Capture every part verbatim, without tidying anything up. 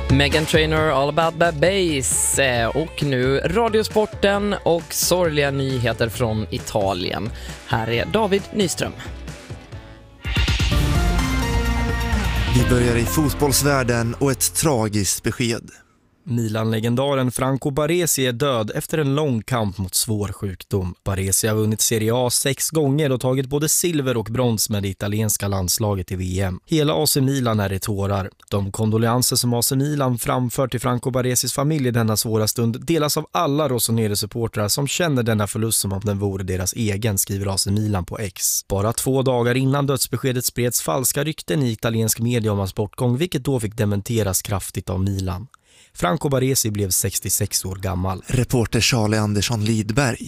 Meghan Trainor, All About That Bass. Och nu Radiosporten och sorgliga nyheter från Italien. Här är David Nyström. Vi börjar i fotbollsvärlden och ett tragiskt besked. Milan-legendaren Franco Baresi är död efter en lång kamp mot svår sjukdom. Baresi har vunnit Serie A sex gånger och tagit både silver och brons med det italienska landslaget i V M. Hela A C Milan är i tårar. De kondolenser som A C Milan framför till Franco Baresis familj i denna svåra stund delas av alla Rossoneri-supportrar som känner denna förlust som om den vore deras egen, skriver A C Milan på X. Bara två dagar innan dödsbeskedet spreds falska rykten i italiensk media om hans bortgång, vilket då fick dementeras kraftigt av Milan. Franco Baresi blev sextiosex år gammal. Reporter Charlie Andersson Lidberg.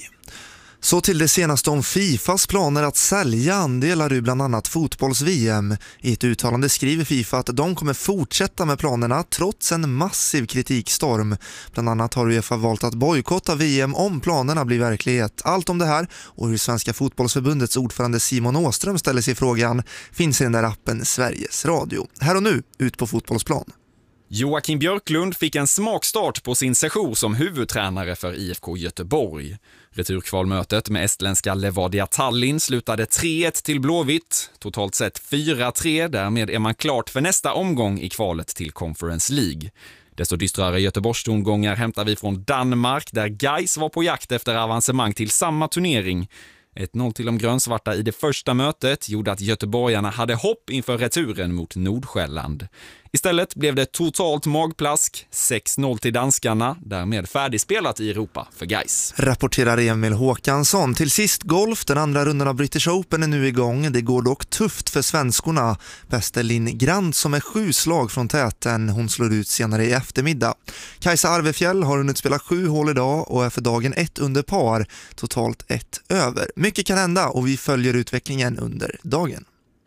Så till det senaste om Fifas planer att sälja andelar ur bland annat fotbolls-V M. I ett uttalande skriver Fifa att de kommer fortsätta med planerna trots en massiv kritikstorm. Bland annat har UEFA valt att bojkotta V M om planerna blir verklighet. Allt om det här och hur Svenska fotbollsförbundets ordförande Simon Åström ställer sig frågan finns i den där appen Sveriges Radio. Här och nu, ut på fotbollsplan. Joakim Björklund fick en smakstart på sin session som huvudtränare för I F K Göteborg. Returkvalmötet med estländska Levadia Tallinn slutade tre ett till Blåvitt. Totalt sett fyra tre, därmed är man klart för nästa omgång i kvalet till Conference League. Desto dystrare Göteborgstongångar hämtar vi från Danmark där Gais var på jakt efter avancemang till samma turnering. ett noll till de grönsvarta i det första mötet gjorde att göteborgarna hade hopp inför returen mot Nordsjälland. Istället blev det totalt magplask, sex noll till danskarna, därmed färdigspelat i Europa för Gais. Rapporterar Emil Håkansson. Till sist golf, den andra rundan av British Open är nu igång. Det går dock tufft för svenskorna. Bäste Linn Grant som är sju slag från täten. Hon slår ut senare i eftermiddag. Kajsa Arvefjäll har hunnit spela sju hål idag och är för dagen ett under par. Totalt ett över. Mycket kan hända och vi följer utvecklingen under dagen.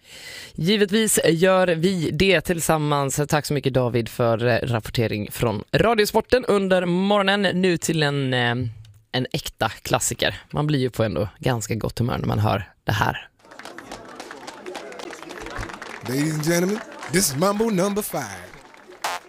Givetvis gör vi det tillsammans. Tack så mycket David för rapportering från Radiosporten under morgonen. Nu till en, en äkta klassiker. Man blir ju på ändå ganska gott humör när man hör det här. Ladies and gentlemen, this is Mambo number five.